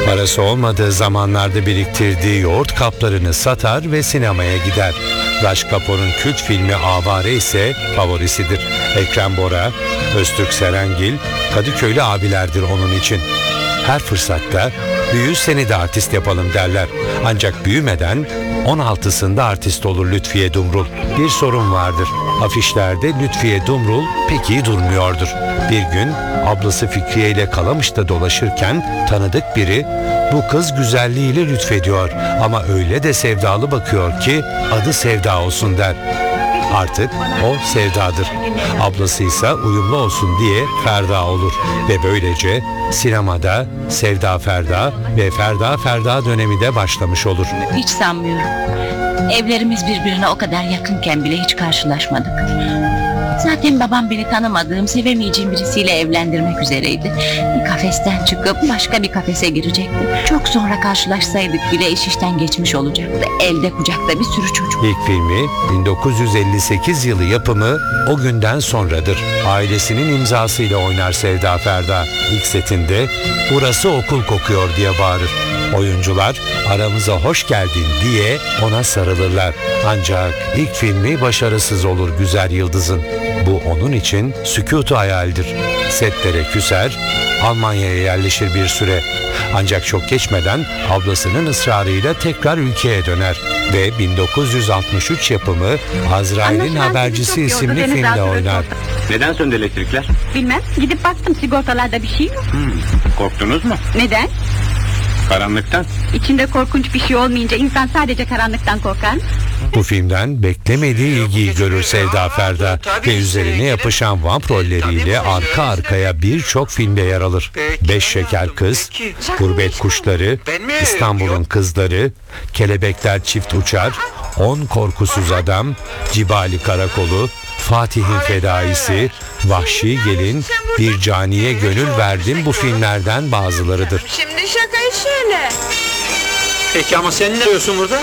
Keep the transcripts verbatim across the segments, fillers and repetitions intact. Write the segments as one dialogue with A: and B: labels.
A: Parası olmadığı zamanlarda biriktirdiği yoğurt kaplarını satar ve sinemaya gider. Raj Kapoor'un kült filmi Avare ise favorisidir. Ekrem Bora, Öztürk Serengil, Kadıköylü abilerdir onun için. Her fırsatta büyü seni de artist yapalım derler. Ancak büyümeden on altısında artist olur Lütfiye Dumrul. Bir sorun vardır. Afişlerde Lütfiye Dumrul pek iyi durmuyordur. Bir gün ablası Fikriye ile Kalamış'ta dolaşırken tanıdık biri bu kız güzelliğiyle lütfediyor ama öyle de sevdalı bakıyor ki adı Sevda olsun der. Artık o Sevda'dır. Ablası ise uyumlu olsun diye Ferda olur ve böylece sinemada Sevda Ferda ve Ferda Ferda dönemi de başlamış olur.
B: Hiç sanmıyorum. Evlerimiz birbirine o kadar yakınken bile hiç karşılaşmadık. Zaten babam beni tanımadığım, sevemeyeceğim birisiyle evlendirmek üzereydi. Bir kafesten çıkıp başka bir kafese girecekti. Çok sonra karşılaşsaydık bile iş işten geçmiş olacaktı. Elde kucakta bir sürü çocuk.
A: İlk filmi bin dokuz yüz elli sekiz yılı yapımı O Günden Sonradır. Ailesinin imzasıyla oynar Sevda Ferda. İlk setinde burası okul kokuyor diye bağırır. Oyuncular aramıza hoş geldin diye ona sarılırlar. Ancak ilk filmi başarısız olur Güzel Yıldız'ın. Bu onun için sükutu hayaldir. Setlere küser, Almanya'ya yerleşir bir süre. Ancak çok geçmeden ablasının ısrarıyla tekrar ülkeye döner ve bin dokuz yüz altmış üç yapımı Azrail'in Habercisi isimli filmde oynar.
C: Neden söndü elektrikler?
D: Bilmem, gidip baktım sigortalarda bir şey yok.
C: Hmm, korktunuz mu?
D: Neden?
C: Karanlıktan.
D: İçinde korkunç bir şey olmayınca insan sadece karanlıktan korkar mı?
A: Bu filmden beklemediği ilgiyi görür Sevda Ferda ve üzerine yapışan vamp rolleriyle arka arkaya birçok filmde yer alır. Beş Şeker Kız, Gurbet Kuşları, İstanbul'un Kızları, Kelebekler Çift Uçar, On Korkusuz Adam, Cibali Karakolu, Fatih'in Fedaisi, Vahşi Gelin, Bir Caniye Gönül Verdim bu filmlerden bazılarıdır.
E: Şimdi şakayı söyle.
F: Peki ama sen ne arıyorsun burada?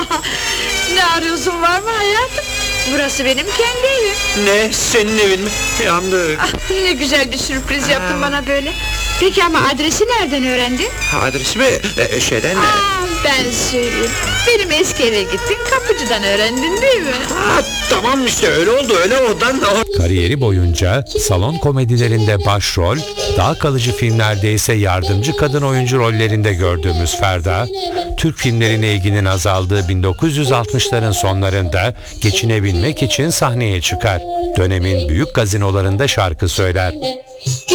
E: Ne arıyorsun, var mı hayatım? Burası benim kendi evim.
F: Ne? Senin evin mi? Yandık.
E: Ah, ne güzel bir sürpriz yaptın bana böyle. Peki ama adresi nereden öğrendin?
F: Adresi mi? Ee, şeyden...
E: Aa, ben söyleyeyim. Benim eski eve gittin, kapıcıdan öğrendin değil mi?
F: Ha, tamam işte öyle oldu öyle oradan...
A: Kariyeri boyunca salon komedilerinde başrol, daha kalıcı filmlerde ise yardımcı kadın oyuncu rollerinde gördüğümüz Ferda, Türk filmlerine ilginin azaldığı bin dokuz yüz altmışların sonlarında geçinebilmek için sahneye çıkar. Dönemin büyük gazinolarında şarkı söyler.